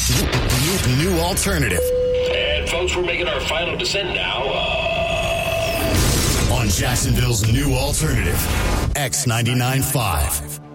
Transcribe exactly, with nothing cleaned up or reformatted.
New alternative. And folks, we're making our final descent now. Uh... On Jacksonville's new alternative, X ninety-nine point five.